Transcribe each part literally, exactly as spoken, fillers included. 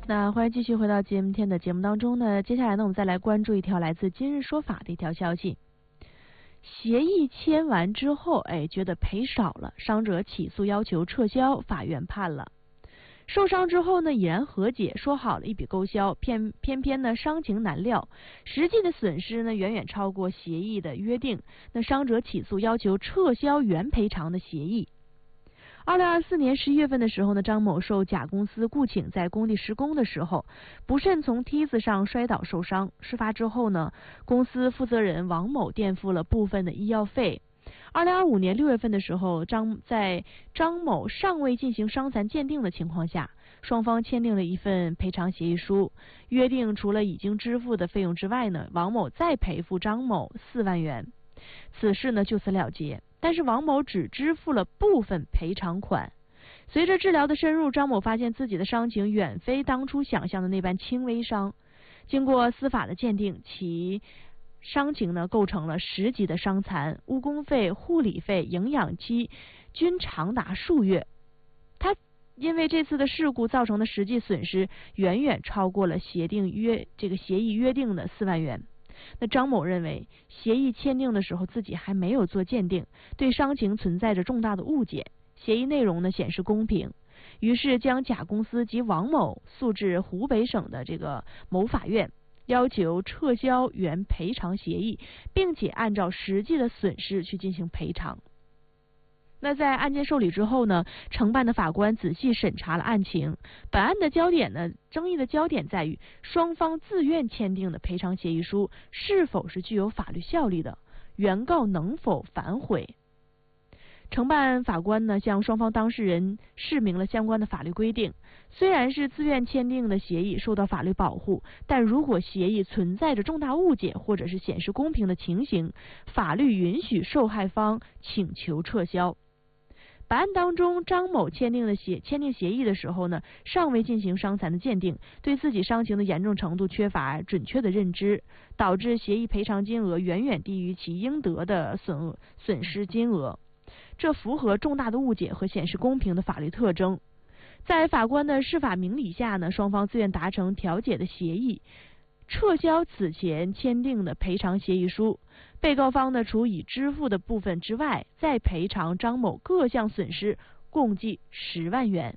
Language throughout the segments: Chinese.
那欢迎继续回到今天的节目当中呢。接下来呢，我们再来关注一条来自今日说法的一条消息。协议签完之后，哎，觉得赔少了，伤者起诉要求撤销，法院判了。受伤之后呢，已然和解，说好了一笔勾销，偏偏偏呢伤情难料，实际的损失呢远远超过协议的约定。那伤者起诉要求撤销原赔偿的协议。二零二四年十一月份的时候呢，张某受甲公司雇请在工地施工的时候，不慎从梯子上摔倒受伤。事发之后呢，公司负责人王某垫付了部分的医药费。二零二五年六月份的时候，张在张某尚未进行伤残鉴定的情况下，双方签订了一份赔偿协议书，约定除了已经支付的费用之外呢，王某再赔付张某四万元。此事呢就此了结。但是王某只支付了部分赔偿款。随着治疗的深入，张某发现自己的伤情远非当初想象的那般轻微伤。经过司法的鉴定，其伤情呢构成了十级的伤残，误工费、护理费、营养期均长达数月。他因为这次的事故造成的实际损失远远超过了协定约这个协议约定的四万元。那张某认为，协议签订的时候自己还没有做鉴定，对伤情存在着重大的误解，协议内容呢显示公平，于是将甲公司及王某诉至湖北省的这个某法院，要求撤销原赔偿协议，并且按照实际的损失去进行赔偿。那在案件受理之后呢，承办的法官仔细审查了案情。本案的焦点呢，争议的焦点在于双方自愿签订的赔偿协议书是否是具有法律效力的，原告能否反悔。承办法官呢，向双方当事人释明了相关的法律规定。虽然是自愿签订的协议受到法律保护，但如果协议存在着重大误解或者是显示公平的情形，法律允许受害方请求撤销。本案当中，张某签订的协签订协议的时候呢，尚未进行伤残的鉴定，对自己伤情的严重程度缺乏准确的认知，导致协议赔偿金额远远低于其应得的损损失金额，这符合重大的误解和显示公平的法律特征。在法官的释法明理下呢，双方自愿达成调解的协议，撤销此前签订的赔偿协议书。被告方呢，除已支付的部分之外，再赔偿张某各项损失，共计十万元。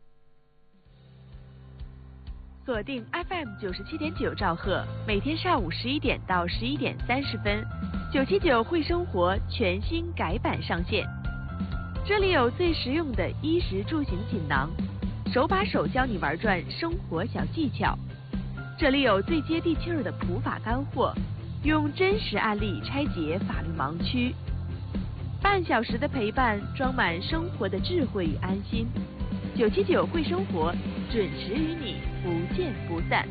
锁定 F M 九十七点九兆赫，每天上午十一点到十一点三十分，九七九会生活全新改版上线。这里有最实用的衣食住行锦囊，手把手教你玩转生活小技巧。这里有最接地气儿的普法干货，用真实案例拆解法律盲区。半小时的陪伴，装满生活的智慧与安心。九七九会生活，准时与你不见不散。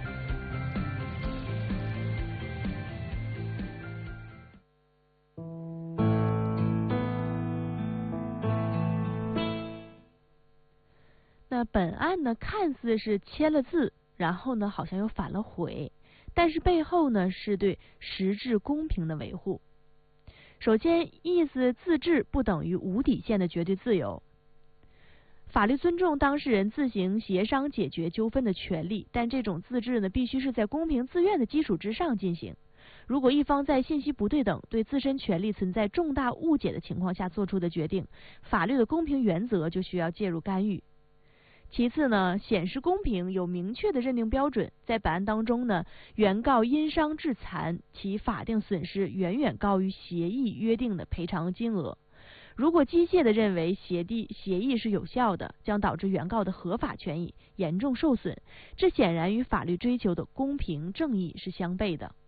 那本案呢，看似是签了字，然后呢好像又反了悔，但是背后呢是对实质公平的维护。首先，意思自治不等于无底线的绝对自由。法律尊重当事人自行协商解决纠纷的权利，但这种自治呢必须是在公平自愿的基础之上进行。如果一方在信息不对等、对自身权利存在重大误解的情况下做出的决定，法律的公平原则就需要介入干预。其次呢，显示公平有明确的认定标准。在本案当中呢，原告因伤致残，其法定损失远远高于协议约定的赔偿金额。如果机械地认为协议协议是有效的，将导致原告的合法权益严重受损，这显然与法律追求的公平正义是相悖的。